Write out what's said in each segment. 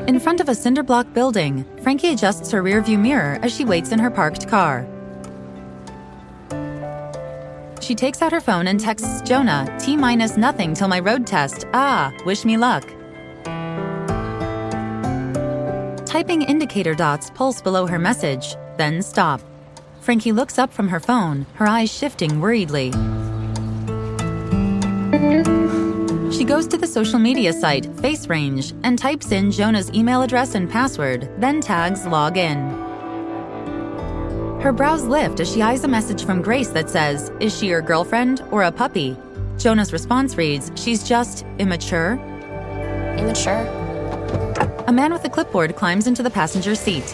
In front of a cinder-block building, Frankie adjusts her rearview mirror as she waits in her parked car. She takes out her phone and texts Jonah, T-minus nothing till my road test. Wish me luck. Typing indicator dots pulse below her message, then stop. Frankie looks up from her phone, her eyes shifting worriedly. She goes to the social media site, FaceRange, and types in Jonah's email address and password, then tags log in. Her brows lift as she eyes a message from Grace that says, is she your girlfriend or a puppy? Jonah's response reads, she's just immature. Immature? A man with a clipboard climbs into the passenger seat.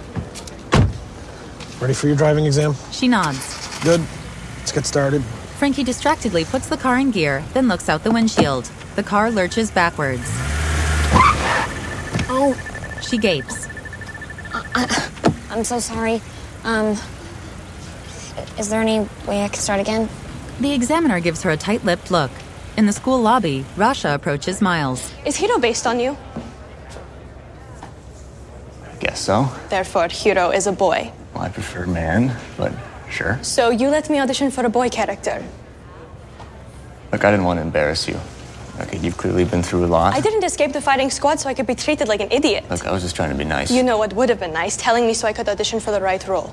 Ready for your driving exam? She nods. Good. Let's get started. Frankie distractedly puts the car in gear, then looks out the windshield. The car lurches backwards. Oh. She gapes. I'm so sorry. Is there any way I can start again? The examiner gives her a tight-lipped look. In the school lobby, Rasha approaches Miles. Is Hiro based on you? Guess so. Therefore, Hiro is a boy. Well, I prefer man, but sure. So you let me audition for a boy character. Look, I didn't want to embarrass you. Okay, you've clearly been through a lot. I didn't escape the fighting squad so I could be treated like an idiot. Look, I was just trying to be nice. You know what would have been nice? Telling me so I could audition for the right role.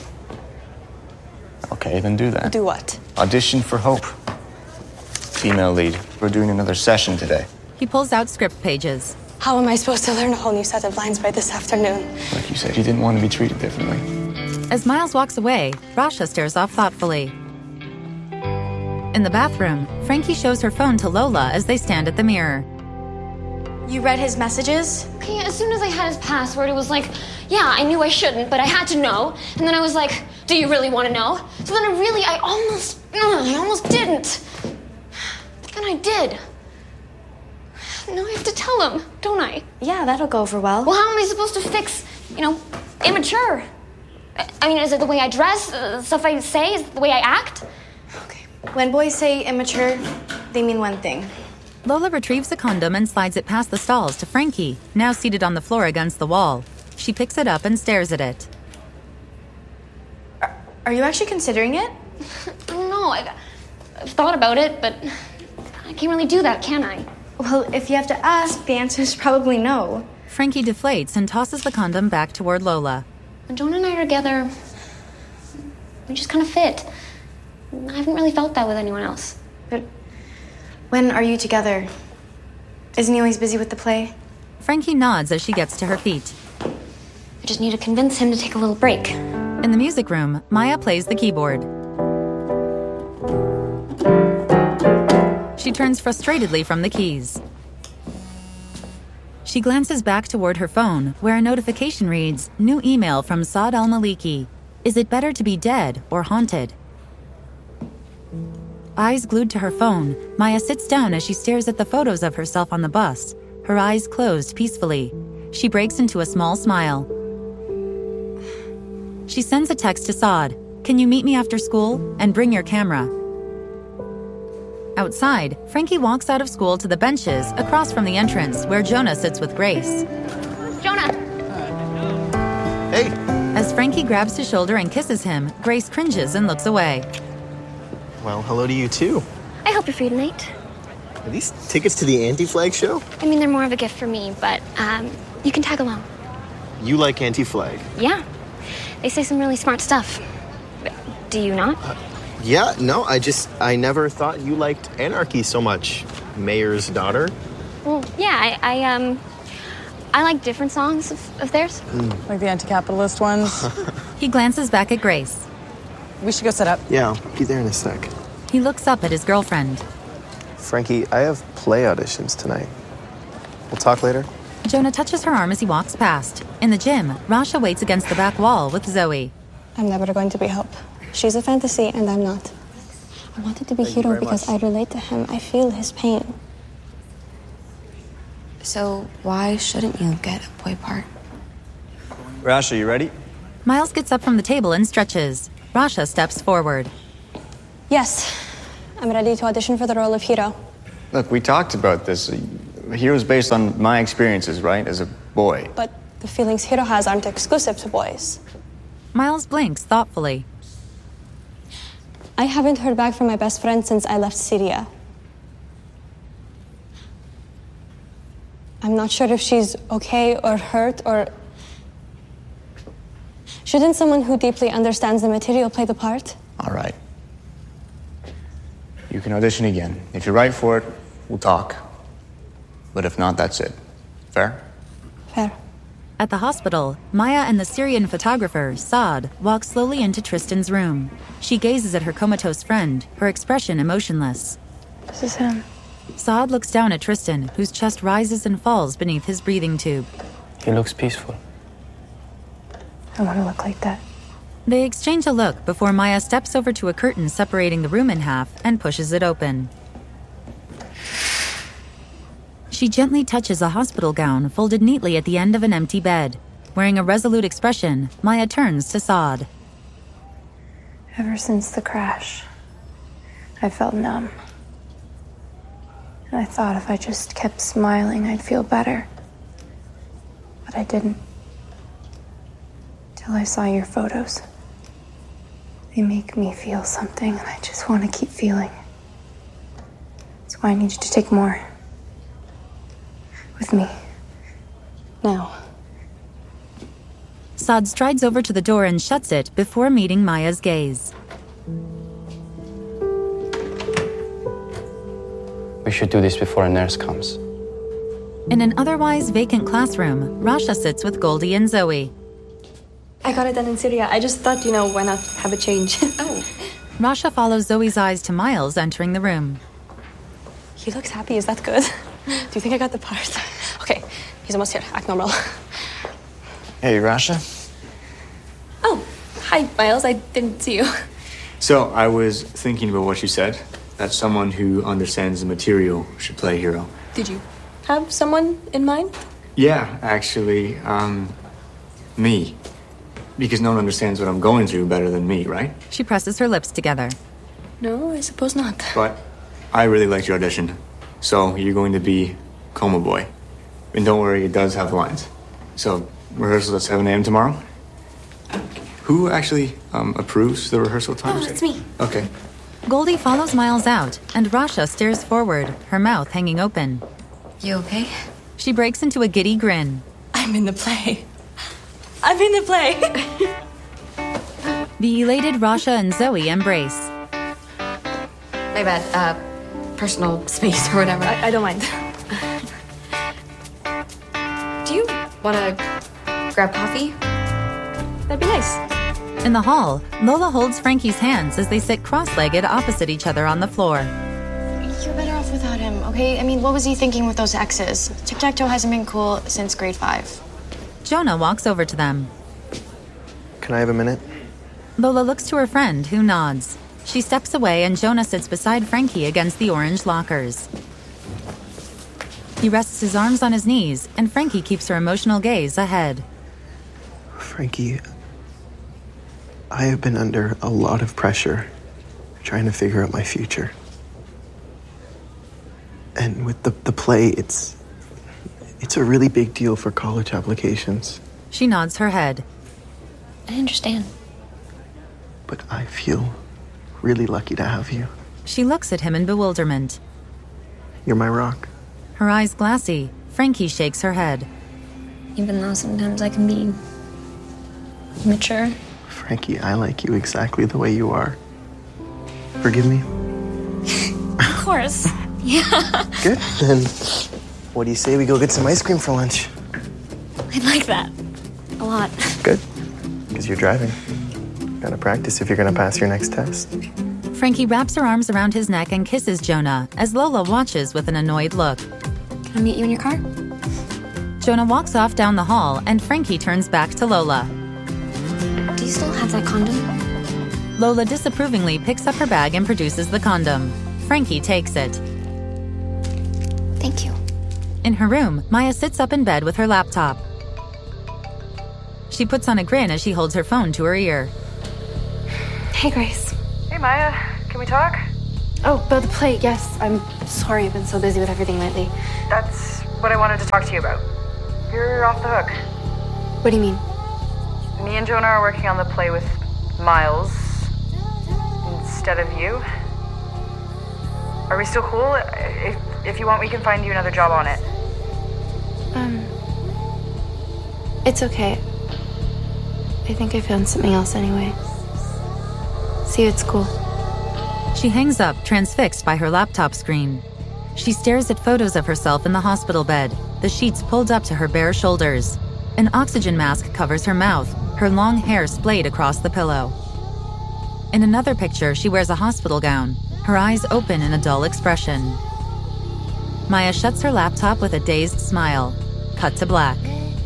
Okay, then do that. Do what? Audition for Hope. Female lead. We're doing another session today. He pulls out script pages. How am I supposed to learn a whole new set of lines by this afternoon? Like you said, you didn't want to be treated differently. As Miles walks away, Rasha stares off thoughtfully. In the bathroom, Frankie shows her phone to Lola as they stand at the mirror. You read his messages? Okay, as soon as I had his password, it was like, yeah, I knew I shouldn't, but I had to know. And then I was like, do you really want to know? So then I almost didn't. But then I did. Now I have to tell him, don't I? Yeah, that'll go over well. Well, how am I supposed to fix, immature? I mean, is it the way I dress, the stuff I say, is it the way I act? Okay. When boys say immature, they mean one thing. Lola retrieves a condom and slides it past the stalls to Frankie, now seated on the floor against the wall. She picks it up and stares at it. Are you actually considering it? I don't know. I've thought about it, but I can't really do that, can I? Well, if you have to ask, the answer is probably no. Frankie deflates and tosses the condom back toward Lola. When Jonah and I are together, we just kind of fit. I haven't really felt that with anyone else. But when are you together? Isn't he always busy with the play? Frankie nods as she gets to her feet. I just need to convince him to take a little break. In the music room, Maya plays the keyboard. She turns frustratedly from the keys. She glances back toward her phone, where a notification reads, new email from Saad Al-Maliki. Is it better to be dead or haunted? Eyes glued to her phone, Maya sits down as she stares at the photos of herself on the bus, her eyes closed peacefully. She breaks into a small smile. She sends a text to Saad. Can you meet me after school? And bring your camera. Outside, Frankie walks out of school to the benches across from the entrance where Jonah sits with Grace. Jonah! Hey! As Frankie grabs his shoulder and kisses him, Grace cringes and looks away. Well, hello to you too. I hope you're free tonight. Are these tickets to the Anti-Flag show? I mean, they're more of a gift for me, but you can tag along. You like Anti-Flag? Yeah. They say some really smart stuff. Do you not? Yeah, no, I never thought you liked Anarchy so much. Mayor's Daughter? Well, yeah, I like different songs of theirs. Like the anti-capitalist ones? He glances back at Grace. We should go set up. Yeah, I'll be there in a sec. He looks up at his girlfriend. Frankie, I have play auditions tonight. We'll talk later. Jonah touches her arm as he walks past. In the gym, Rasha waits against the back wall with Zoe. I'm never going to be Hope. She's a fantasy, and I'm not. I wanted to be Hiro because I relate to him. I feel his pain. So why shouldn't you get a boy part? Rasha, you ready? Miles gets up from the table and stretches. Rasha steps forward. Yes, I'm ready to audition for the role of Hiro. Look, we talked about this. Hero's based on my experiences, right? As a boy. But the feelings Hiro has aren't exclusive to boys. Miles blinks thoughtfully. I haven't heard back from my best friend since I left Syria. I'm not sure if she's okay or hurt or... Shouldn't someone who deeply understands the material play the part? All right. You can audition again. If you're right for it, we'll talk. But if not, that's it. Fair? Fair. At the hospital, Maya and the Syrian photographer, Saad, walk slowly into Tristan's room. She gazes at her comatose friend, her expression emotionless. This is him. Saad looks down at Tristan, whose chest rises and falls beneath his breathing tube. He looks peaceful. I want to look like that. They exchange a look before Maya steps over to a curtain separating the room in half and pushes it open. She gently touches a hospital gown folded neatly at the end of an empty bed. Wearing a resolute expression, Maya turns to Saad. Ever since the crash, I felt numb. And I thought if I just kept smiling, I'd feel better. But I didn't. Till I saw your photos. They make me feel something, and I just want to keep feeling. That's why I need you to take more. With me. Now. Saad strides over to the door and shuts it before meeting Maya's gaze. We should do this before a nurse comes. In an otherwise vacant classroom, Rasha sits with Goldie and Zoe. I got it done in Syria. I just thought, why not have a change? Oh. Rasha follows Zoe's eyes to Miles entering the room. He looks happy. Is that good? Do you think I got the part? Okay, he's almost here. Act normal. Hey, Rasha. Oh, hi, Miles. I didn't see you. So, I was thinking about what you said. That someone who understands the material should play hero. Did you have someone in mind? Yeah, actually, me. Because no one understands what I'm going through better than me, right? She presses her lips together. No, I suppose not. But I really liked your audition. So you're going to be Coma Boy. And don't worry, it does have lines. So rehearsal at 7 a.m. tomorrow? Who actually approves the rehearsal times? Oh, it's me. Okay. Goldie follows Miles out, and Rasha stares forward, her mouth hanging open. You okay? She breaks into a giddy grin. I'm in the play. I'm in the play. The elated Rasha and Zoe embrace. My bad. Personal space or whatever. I don't mind. Do you want to grab coffee? That'd be nice. In the hall, Lola holds Frankie's hands as they sit cross-legged opposite each other on the floor. You're better off without him, okay? I mean, what was he thinking with those exes? Tic-tac-toe hasn't been cool since grade 5. Jonah walks over to them. Can I have a minute? Lola looks to her friend, who nods. She steps away and Jonah sits beside Frankie against the orange lockers. He rests his arms on his knees, and Frankie keeps her emotional gaze ahead. Frankie, I have been under a lot of pressure trying to figure out my future. And with the play, it's a really big deal for college applications. She nods her head. I understand. But I feel really lucky to have you. She looks at him in bewilderment. You're my rock. Her eyes glassy, Frankie shakes her head. Even though sometimes I can be mature. Frankie, I like you exactly the way you are. Forgive me? Of course. Yeah. Good. Then what do you say we go get some ice cream for lunch? I'd like that. A lot. Good. Because you're driving. Gotta practice if you're gonna pass your next test. Frankie wraps her arms around his neck and kisses Jonah as Lola watches with an annoyed look. Can I meet you in your car? Jonah walks off down the hall and Frankie turns back to Lola. Do you still have that condom? Lola disapprovingly picks up her bag and produces the condom. Frankie takes it. Thank you. In her room, Maya sits up in bed with her laptop. She puts on a grin as she holds her phone to her ear. Hey, Grace. Hey, Maya. Can we talk? Oh, about the play, yes. I'm sorry I've been so busy with everything lately. That's what I wanted to talk to you about. You're off the hook. What do you mean? Me and Jonah are working on the play with Miles instead of you. Are we still cool? If you want, we can find you another job on it. It's okay. I think I found something else anyway. See you at school. She hangs up, transfixed by her laptop screen. She stares at photos of herself in the hospital bed, the sheets pulled up to her bare shoulders. An oxygen mask covers her mouth, her long hair splayed across the pillow. In another picture, she wears a hospital gown, her eyes open in a dull expression. Maya shuts her laptop with a dazed smile. Cut to black.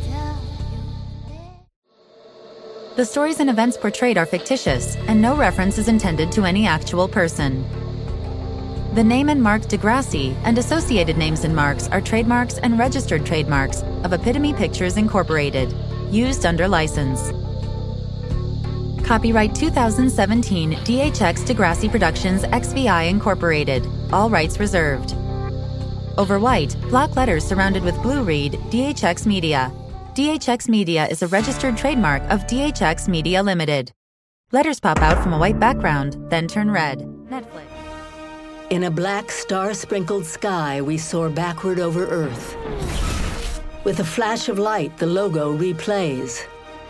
The stories and events portrayed are fictitious, and no reference is intended to any actual person. The name and mark Degrassi and associated names and marks are trademarks and registered trademarks of Epitome Pictures Incorporated, used under license. Copyright 2017 DHX Degrassi Productions XVI Incorporated, all rights reserved. Over white, block letters surrounded with blue read DHX Media. DHX Media is a registered trademark of DHX Media Limited. Letters pop out from a white background, then turn red. Netflix. In a black, star-sprinkled sky, we soar backward over Earth. With a flash of light, the logo replays.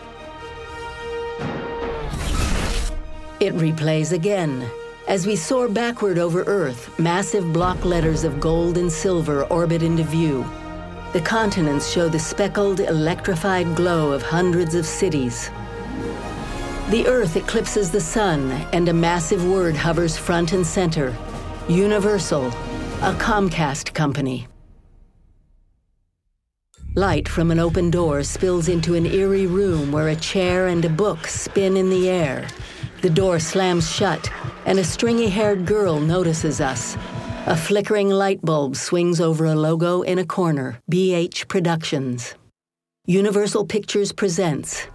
It replays again. As we soar backward over Earth, massive block letters of gold and silver orbit into view. The continents show the speckled, electrified glow of hundreds of cities. The Earth eclipses the sun, and a massive word hovers front and center. Universal, a Comcast company. Light from an open door spills into an eerie room where a chair and a book spin in the air. The door slams shut, and a stringy-haired girl notices us. A flickering light bulb swings over a logo in a corner, BH Productions. Universal Pictures presents.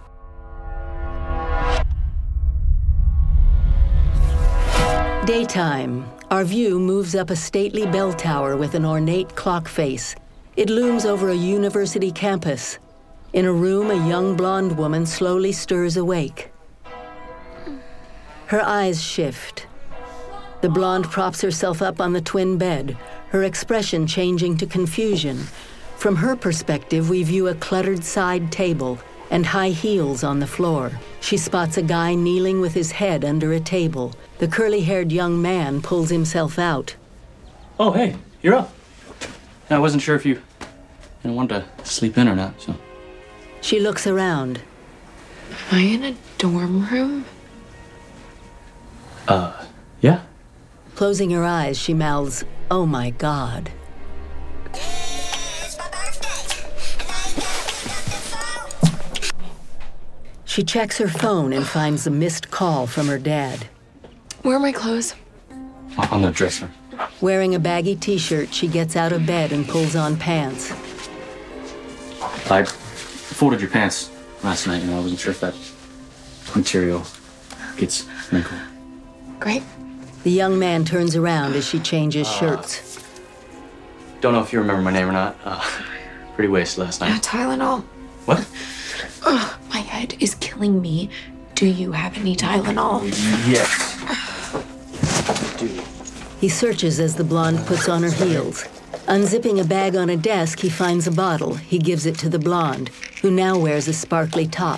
Daytime. Our view moves up a stately bell tower with an ornate clock face. It looms over a university campus. In a room, a young blonde woman slowly stirs awake. Her eyes shift. The blonde props herself up on the twin bed, her expression changing to confusion. From her perspective, we view a cluttered side table and high heels on the floor. She spots a guy kneeling with his head under a table. The curly-haired young man pulls himself out. Oh, hey, you're up. I wasn't sure if you wanted to sleep in or not, so. She looks around. Am I in a dorm room? Yeah. Closing her eyes, she mouths, "Oh my God." She checks her phone and finds a missed call from her dad. Where are my clothes? On the dresser. Wearing a baggy t-shirt, she gets out of bed and pulls on pants. I folded your pants last night, and I wasn't sure if that material gets wrinkled. Great. The young man turns around as she changes shirts. Don't know if you remember my name or not. Pretty wasted last night. Tylenol. What? Ugh, my head is killing me. Do you have any Tylenol? Yes. I do. He searches as the blonde puts on her heels. Unzipping a bag on a desk, he finds a bottle. He gives it to the blonde, who now wears a sparkly top.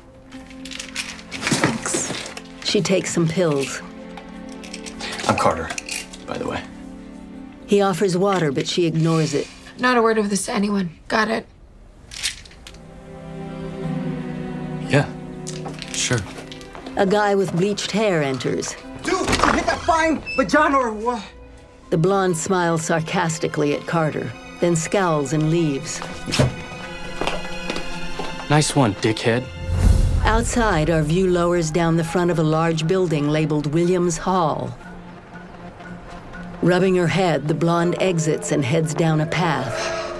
Thanks. She takes some pills. I'm Carter, by the way. He offers water, but she ignores it. Not a word of this to anyone. Got it? Yeah, sure. A guy with bleached hair enters. Dude, you hit that fine vagina or what? The blonde smiles sarcastically at Carter, then scowls and leaves. Nice one, dickhead. Outside, our view lowers down the front of a large building labeled Williams Hall. Rubbing her head, the blonde exits and heads down a path.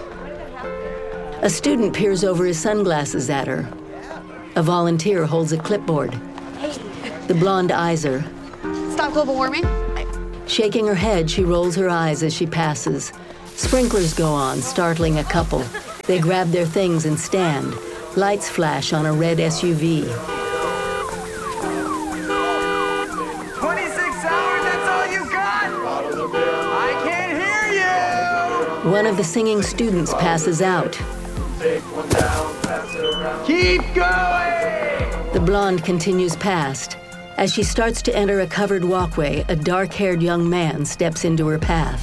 A student peers over his sunglasses at her. A volunteer holds a clipboard. The blonde eyes her. Stop global warming? Shaking her head, she rolls her eyes as she passes. Sprinklers go on, startling a couple. They grab their things and stand. Lights flash on a red SUV. 26 hours, that's all you got? I can't hear you! One of the singing students passes out. Keep going! The blonde continues past. As she starts to enter a covered walkway, a dark-haired young man steps into her path.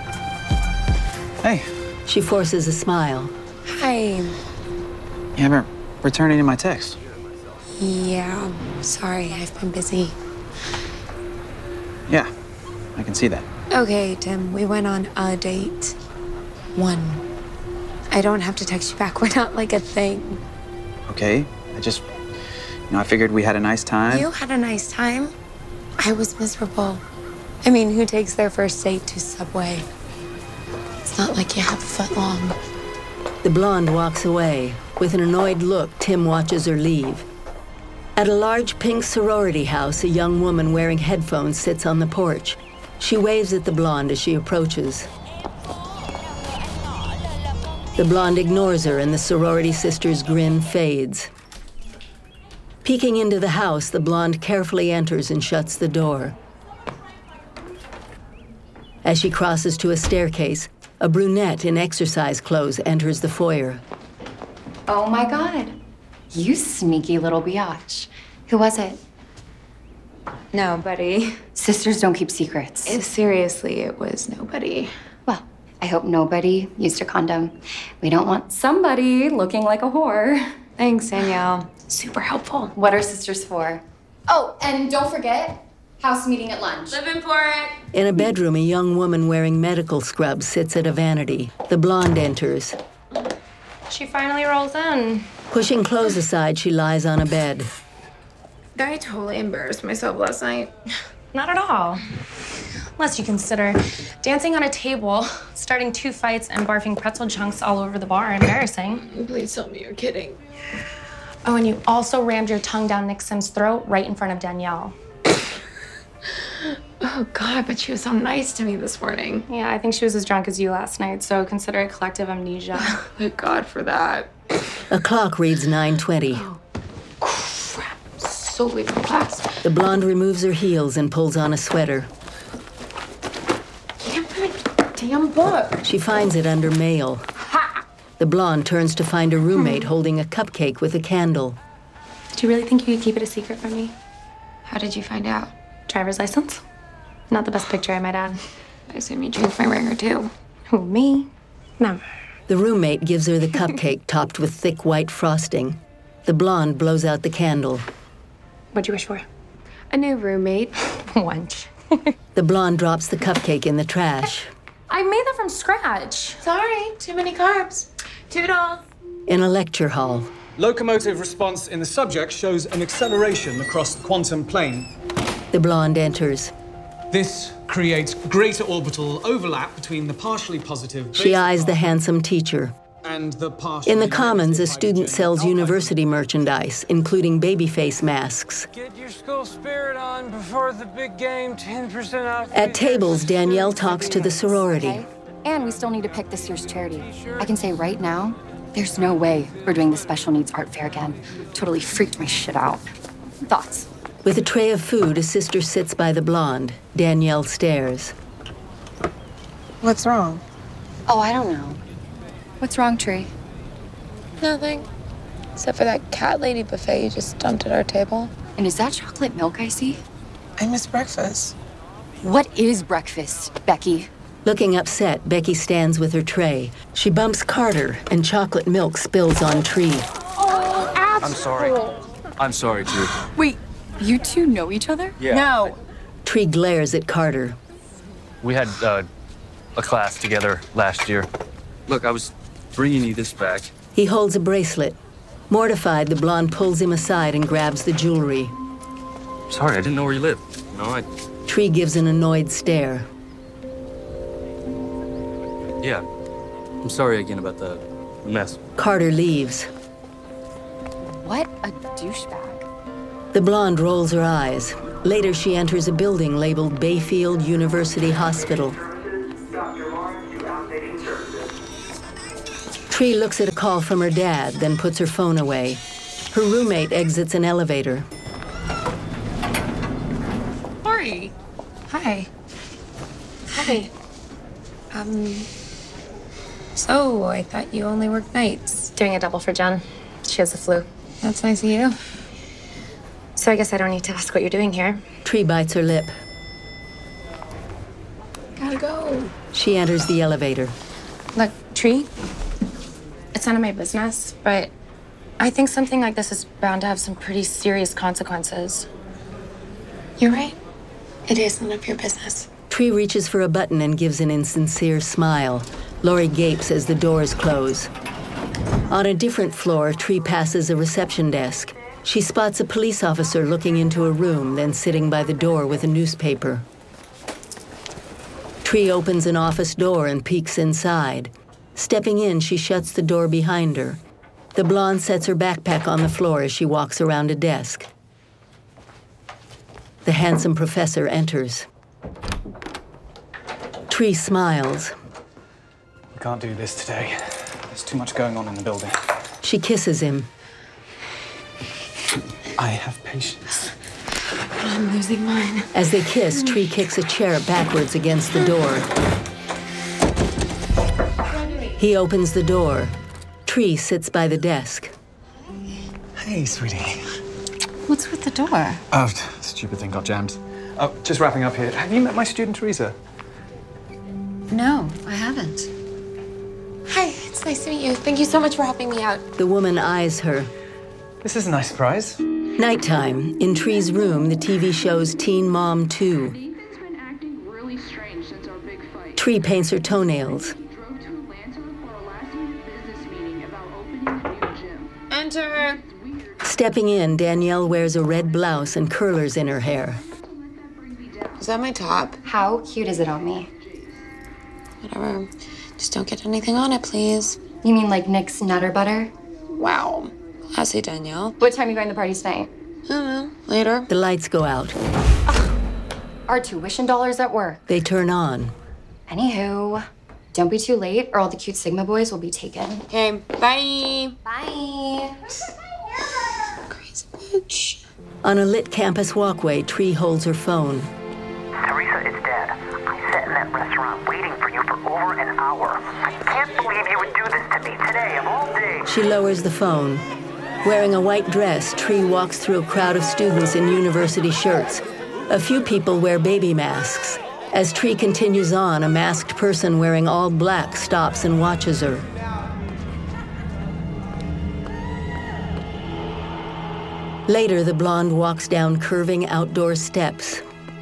Hey. She forces a smile. Hi. You haven't returned any of my texts. Yeah, sorry, I've been busy. Yeah, I can see that. Okay, Tim, we went on a date. 1. I don't have to text you back. We're not like a thing. Okay, I figured we had a nice time. You had a nice time. I was miserable. I mean, who takes their first date to Subway? It's not like you have a foot long. The blonde walks away. With an annoyed look, Tim watches her leave. At a large pink sorority house, a young woman wearing headphones sits on the porch. She waves at the blonde as she approaches. The blonde ignores her, and the sorority sister's grin fades. Peeking into the house, the blonde carefully enters and shuts the door. As she crosses to a staircase, a brunette in exercise clothes enters the foyer. Oh my God. You sneaky little biatch. Who was it? Nobody. Sisters don't keep secrets. Seriously, it was nobody. Well, I hope nobody used a condom. We don't want somebody looking like a whore. Thanks, Danielle. Super helpful. What are sisters for? Oh, and don't forget, house meeting at lunch. Living for it. In a bedroom, a young woman wearing medical scrubs sits at a vanity. The blonde enters. She finally rolls in. Pushing clothes aside, she lies on a bed. I totally embarrassed myself last night. Not at all. Unless you consider dancing on a table, starting 2 fights, and barfing pretzel chunks all over the bar embarrassing. Please tell me you're kidding. Oh, and you also rammed your tongue down Nick Sim's throat right in front of Danielle. Oh, God, but she was so nice to me this morning. Yeah, I think she was as drunk as you last night, so consider it collective amnesia. Thank God for that. A clock reads 9:20. Oh, crap. So late for class. The blonde removes her heels and pulls on a sweater. Damn book. She finds it under mail. Ha! The blonde turns to find a roommate holding a cupcake with a candle. Did you really think you could keep it a secret from me? How did you find out? Driver's license? Not the best picture, I might add. I assume you changed my ringer, too. Who, me? Never. The roommate gives her the cupcake topped with thick white frosting. The blonde blows out the candle. What'd you wish for? A new roommate. Wench. The blonde drops the cupcake in the trash. I made that from scratch. Sorry, too many carbs. Toodles. In a lecture hall. Locomotive response in the subject shows an acceleration across the quantum plane. The blonde enters. This creates greater orbital overlap between the partially positive... She eyes the handsome teacher. And the partially... In the Commons, a student sells university merchandise, including baby face masks. Get your school spirit on before the big game, 10% off. At tables, Danielle talks to the sorority. Okay. And we still need to pick this year's charity. I can say right now, there's no way we're doing the special needs art fair again. Totally freaked my shit out. Thoughts? With a tray of food, a sister sits by the blonde. Danielle stares. What's wrong? Oh, I don't know. What's wrong, Tree? Nothing. Except for that cat lady buffet you just dumped at our table. And is that chocolate milk I see? I miss breakfast. What is breakfast, Becky? Looking upset, Becky stands with her tray. She bumps Carter, and chocolate milk spills on Tree. Oh, I'm sorry. I'm sorry, Tree. Wait, you two know each other? Yeah. No. Tree glares at Carter. We had a class together last year. Look, I was bringing you this back. He holds a bracelet. Mortified, the blonde pulls him aside and grabs the jewelry. Sorry, I didn't know where you lived. No, Tree gives an annoyed stare. Yeah. I'm sorry again about the mess. Carter leaves. What a douchebag. The blonde rolls her eyes. Later, she enters a building labeled Bayfield University Hospital. Tree looks at a call from her dad, then puts her phone away. Her roommate exits an elevator. Lori. Hi. Hi. So I thought you only worked nights. Doing a double for Jen. She has the flu. That's nice of you. So I guess I don't need to ask what you're doing here. Tree bites her lip. Gotta go. She enters the elevator. Look, Tree, it's none of my business, but I think something like this is bound to have some pretty serious consequences. You're right. It is none of your business. Tree reaches for a button and gives an insincere smile. Lori gapes as the doors close. On a different floor, Tree passes a reception desk. She spots a police officer looking into a room, then sitting by the door with a newspaper. Tree opens an office door and peeks inside. Stepping in, she shuts the door behind her. The blonde sets her backpack on the floor as she walks around a desk. The handsome professor enters. Tree smiles. We can't do this today. There's too much going on in the building. She kisses him. I have patience. I'm losing mine. As they kiss, Tree kicks a chair backwards against the door. He opens the door. Tree sits by the desk. Hey, sweetie. What's with the door? Oh, stupid thing got jammed. Oh, just wrapping up here. Have you met my student, Teresa? No, I haven't. Hi, it's nice to meet you. Thank you so much for helping me out. The woman eyes her. This is a nice surprise. Nighttime. In Tree's room, the TV shows Teen Mom 2. Tree paints her toenails. Enter. Stepping in, Danielle wears a red blouse and curlers in her hair. Is that my top? How cute is it on me? Whatever. Just don't get anything on it, please. You mean like Nick's Nutter Butter? Wow. I say Danielle. What time are you going to the party tonight? I don't know. Later. The lights go out. Our tuition dollars at work. They turn on. Anywho, don't be too late or all the cute Sigma boys will be taken. Okay, bye. Bye. Crazy bitch. On a lit campus walkway, Tree holds her phone. Teresa, it's Dad. I sat in that restaurant waiting for you for over an hour. I can't believe you would do this to me today of all days. She lowers the phone. Wearing a white dress, Tree walks through a crowd of students in university shirts. A few people wear baby masks. As Tree continues on, a masked person wearing all black stops and watches her. Later, the blonde walks down curving outdoor steps.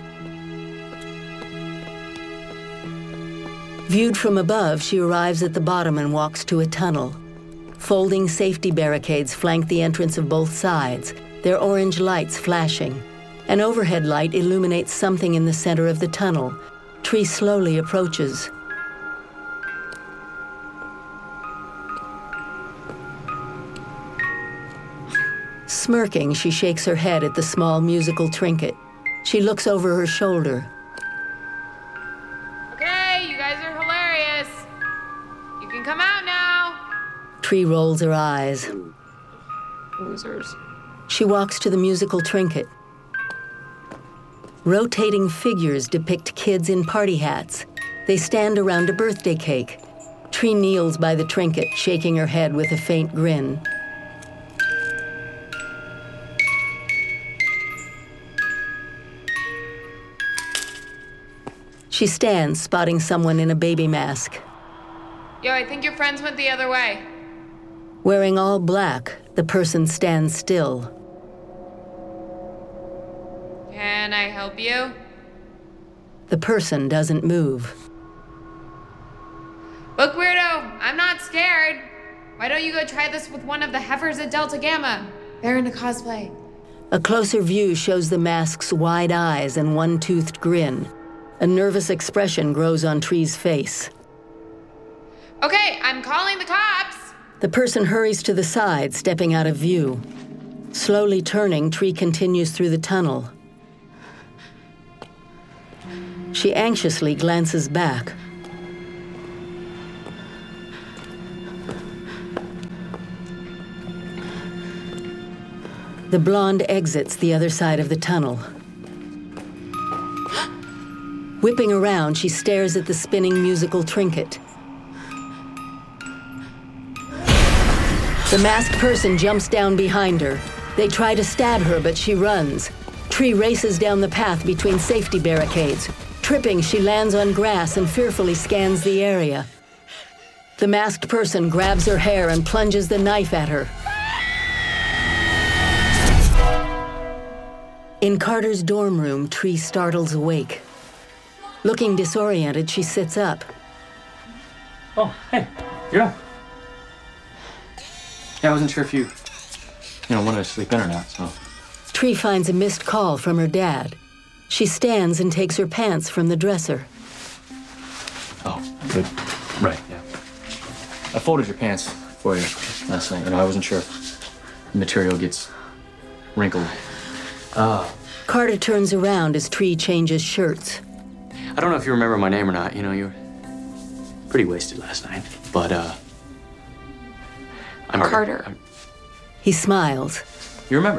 Viewed from above, she arrives at the bottom and walks to a tunnel. Folding safety barricades flank the entrance of both sides, their orange lights flashing. An overhead light illuminates something in the center of the tunnel. Tree slowly approaches. Smirking, she shakes her head at the small musical trinket. She looks over her shoulder. Okay, you guys are hilarious. You can come out now. Tree rolls her eyes. Losers. She walks to the musical trinket. Rotating figures depict kids in party hats. They stand around a birthday cake. Tree kneels by the trinket, shaking her head with a faint grin. She stands, spotting someone in a baby mask. Yo, I think your friends went the other way. Wearing all black, the person stands still. Can I help you? The person doesn't move. Look, weirdo, I'm not scared. Why don't you go try this with one of the heifers at Delta Gamma? They're into cosplay. A closer view shows the mask's wide eyes and one-toothed grin. A nervous expression grows on Tree's face. Okay, I'm calling the cops. The person hurries to the side, stepping out of view. Slowly turning, Tree continues through the tunnel. She anxiously glances back. The blonde exits the other side of the tunnel. Whipping around, she stares at the spinning musical trinket. The masked person jumps down behind her. They try to stab her, but she runs. Tree races down the path between safety barricades. Tripping, she lands on grass and fearfully scans the area. The masked person grabs her hair and plunges the knife at her. In Carter's dorm room, Tree startles awake. Looking disoriented, she sits up. Oh, hey, you're up. Yeah, I wasn't sure if you wanted to sleep in or not, so. Tree finds a missed call from her dad. She stands and takes her pants from the dresser. Oh, good. Right, yeah. I folded your pants for you last night. I wasn't sure if the material gets wrinkled. Carter turns around as Tree changes shirts. I don't know if you remember my name or not. You were pretty wasted last night. But, I'm Carter. He smiles. You remember?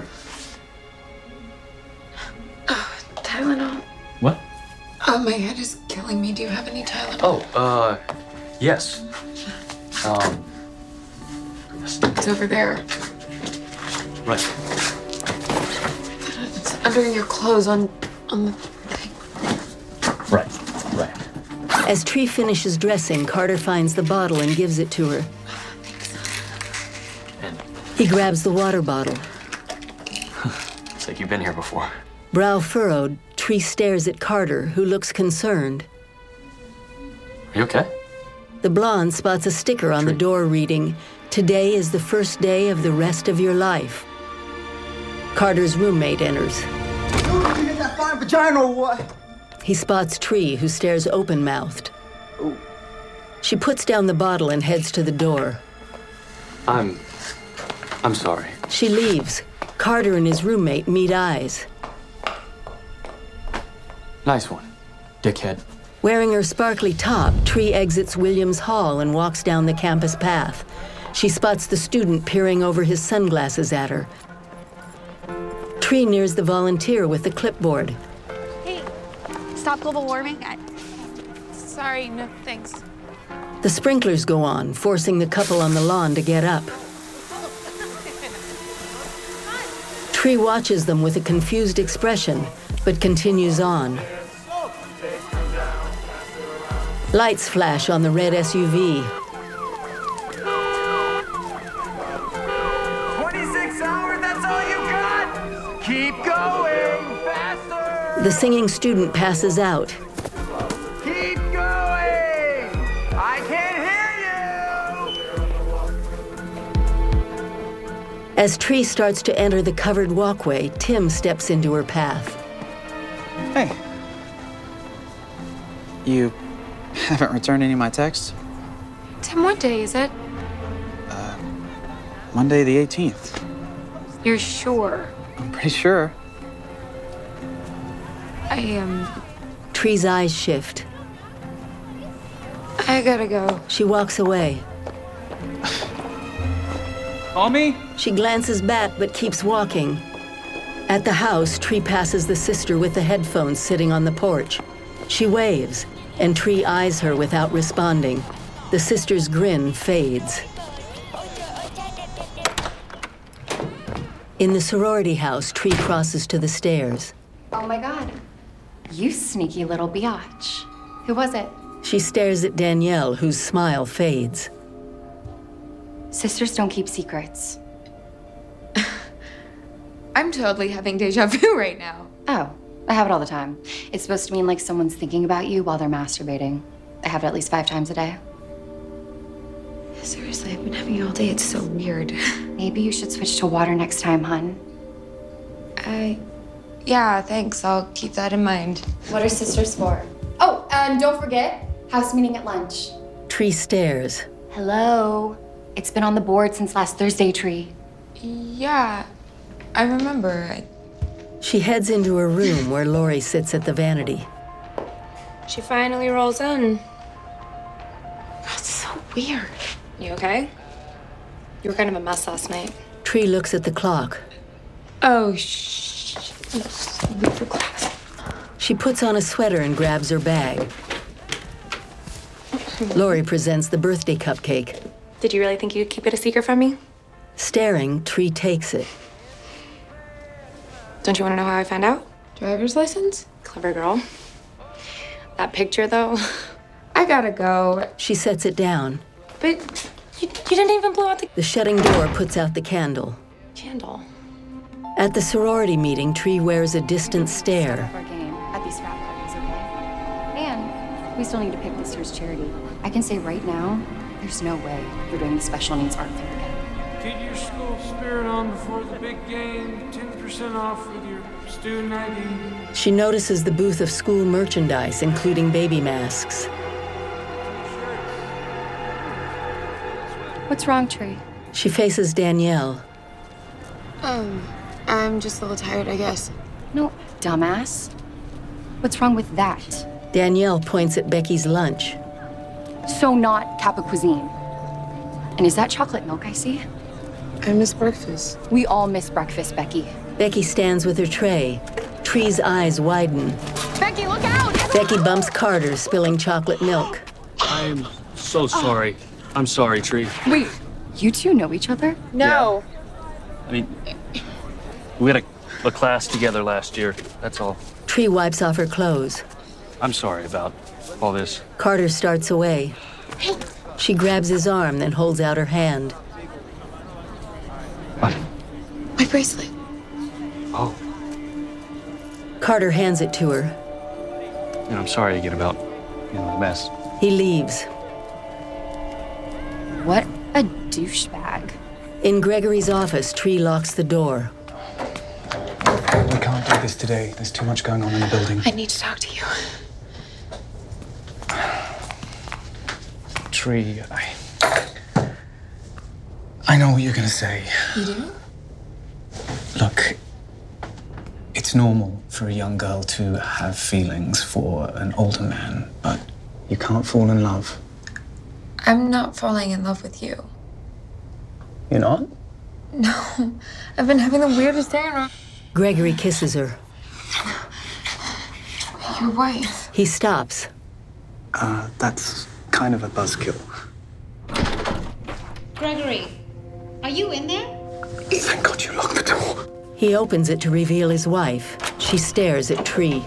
Tylenol. What? Oh, my head is killing me. Do you have any Tylenol? Yes. It's over there. Right. It's under your clothes on the thing. Right. As Tree finishes dressing, Carter finds the bottle and gives it to her. He grabs the water bottle. It's like you've been here before. Brow furrowed, Tree stares at Carter, who looks concerned. Are you okay? The blonde spots a sticker on the door reading, "Today is the first day of the rest of your life." Carter's roommate enters. You get that fine vagina or what? He spots Tree, who stares open-mouthed. She puts down the bottle and heads to the door. I'm sorry. She leaves. Carter and his roommate meet eyes. Nice one, dickhead. Wearing her sparkly top, Tree exits Williams Hall and walks down the campus path. She spots the student peering over his sunglasses at her. Tree nears the volunteer with the clipboard. Hey, stop global warming? Sorry, no thanks. The sprinklers go on, forcing the couple on the lawn to get up. Tree watches them with a confused expression, but continues on. Lights flash on the red SUV. 26 hours, that's all you got? Keep going, faster! The singing student passes out. Keep going! I can't hear you! As Tree starts to enter the covered walkway, Tim steps into her path. Hey. You haven't returned any of my texts? Tim, what day is it? Monday the 18th. You're sure? I'm pretty sure. Tree's eyes shift. I gotta go. She walks away. Call me? She glances back but keeps walking. At the house, Tree passes the sister with the headphones sitting on the porch. She waves, and Tree eyes her without responding. The sister's grin fades. In the sorority house, Tree crosses to the stairs. Oh my God. You sneaky little biatch. Who was it? She stares at Danielle, whose smile fades. Sisters don't keep secrets. I'm totally having deja vu right now. Oh, I have it all the time. It's supposed to mean like someone's thinking about you while they're masturbating. I have it at least 5 times a day. Seriously, I've been having it all day. It's so weird. Maybe you should switch to water next time, hun. Yeah, thanks. I'll keep that in mind. What are sisters for? Oh, and don't forget, house meeting at lunch. Tree stares. Hello. It's been on the board since last Thursday, Tree. Yeah, I remember. She heads into her room where Lori sits at the vanity. She finally rolls in. That's so weird. You okay? You were kind of a mess last night. Tree looks at the clock. Oh, shh. Late for class. She puts on a sweater and grabs her bag. Lori presents the birthday cupcake. Did you really think you'd keep it a secret from me? Staring, Tree takes it. Don't you want to know how I found out? Driver's license? Clever girl. That picture, though, I gotta go. She sets it down. But you didn't even blow out The shutting door puts out the candle. candle. At the sorority meeting, Tree wears a distant stare. For a game at these frat parties, okay? And we still need to pick this year's charity. I can say right now, there's no way we're doing the special needs art fair again. Get your school spirit on before the big game. 10% off with your student ID. She notices the booth of school merchandise, including baby masks. What's wrong, Tree? She faces Danielle. I'm just a little tired, I guess. No, dumbass. What's wrong with that? Danielle points at Becky's lunch. So not Kappa cuisine. And is that chocolate milk I see? I miss breakfast. We all miss breakfast, Becky. Becky stands with her tray. Tree's eyes widen. Becky, look out! Becky bumps Carter, spilling chocolate milk. I'm so sorry. I'm sorry, Tree. Wait, you two know each other? No. I mean, we had a class together last year. That's all. Tree wipes off her clothes. I'm sorry about all this. Carter starts away. She grabs his arm, then holds out her hand. What? My bracelet. Oh. Carter hands it to her. And I'm sorry again about, the mess. He leaves. What a douchebag. In Gregory's office, Tree locks the door. We can't do this today. There's too much going on in the building. I need to talk to you. Tree, I know what you're gonna say. You do? Look, it's normal for a young girl to have feelings for an older man, but you can't fall in love. I'm not falling in love with you. You're not? No. I've been having the weirdest day around. Gregory kisses her. Your wife. He stops. That's kind of a buzzkill. Gregory, are you in there? Thank God you locked the door. He opens it to reveal his wife. She stares at Tree.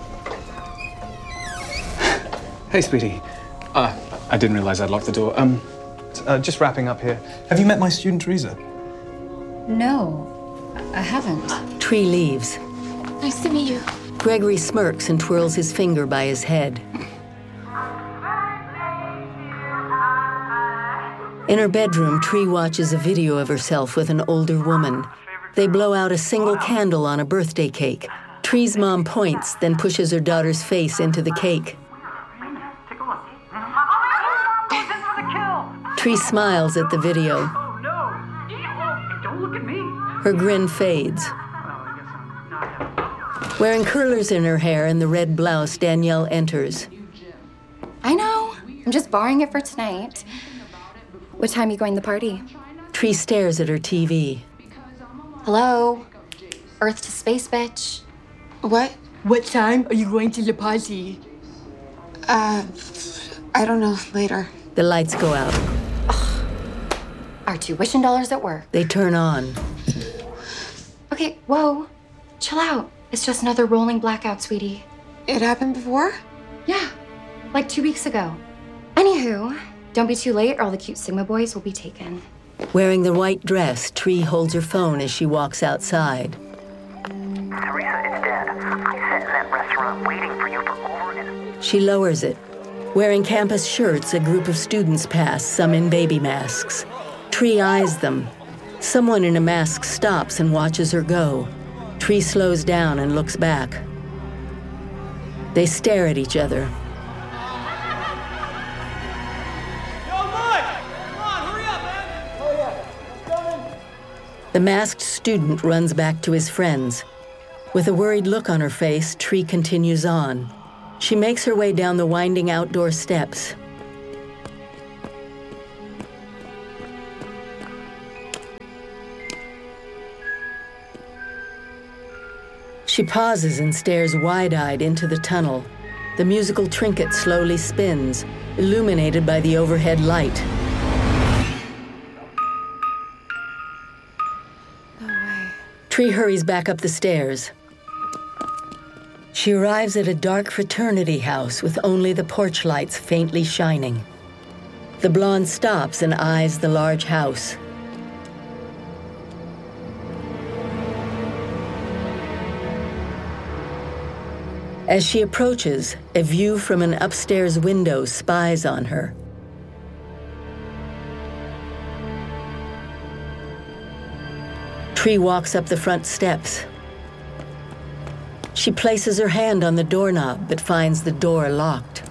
Hey, sweetie. I didn't realize I'd locked the door. Just wrapping up here. Have you met my student, Teresa? No, I haven't. Tree leaves. Nice to meet you. Gregory smirks and twirls his finger by his head. In her bedroom, Tree watches a video of herself with an older woman. They blow out a single candle on a birthday cake. Tree's mom points, then pushes her daughter's face into the cake. Tree smiles at the video. Her grin fades. Wearing curlers in her hair and the red blouse, Danielle enters. I know. I'm just borrowing it for tonight. What time are you going to the party? Tree stares at her TV. Hello? Earth to space, bitch. What? What time are you going to the party? I don't know. Later. The lights go out. Our tuition dollars at work. They turn on. Okay, whoa. Chill out. It's just another rolling blackout, sweetie. It happened before? Yeah, like 2 weeks ago. Anywho, don't be too late or all the cute Sigma boys will be taken. Wearing the white dress, Tree holds her phone as she walks outside. Teresa, it's Dad. I sat in that restaurant waiting for you for over an... She lowers it. Wearing campus shirts, a group of students pass, some in baby masks. Tree eyes them. Someone in a mask stops and watches her go. Tree slows down and looks back. They stare at each other. The masked student runs back to his friends. With a worried look on her face, Tree continues on. She makes her way down the winding outdoor steps. She pauses and stares wide-eyed into the tunnel. The musical trinket slowly spins, illuminated by the overhead light. No way. Tree hurries back up the stairs. She arrives at a dark fraternity house with only the porch lights faintly shining. The blonde stops and eyes the large house. As she approaches, a view from an upstairs window spies on her. Tree walks up the front steps. She places her hand on the doorknob but finds the door locked.